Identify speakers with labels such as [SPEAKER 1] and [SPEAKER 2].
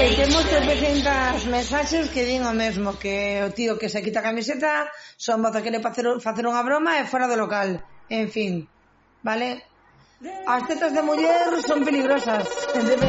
[SPEAKER 1] E temos 300 mensaxes que din o mesmo, que o tío que se quita a camiseta son moza quere facer unha broma e fora do local. En fin, vale? As tetas de muller son peligrosas.